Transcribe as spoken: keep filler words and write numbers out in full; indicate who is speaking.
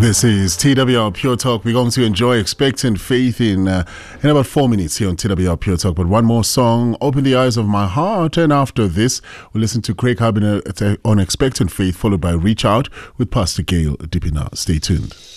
Speaker 1: This is T W R Pure Talk. We're going to enjoy Expectant Faith in uh, in about four minutes here on T W R Pure Talk. But one more song, Open the Eyes of My Heart. And after this, we'll listen to Craig Harbin on Expectant Faith, followed by Reach Out with Pastor Gail Dipina. Stay tuned.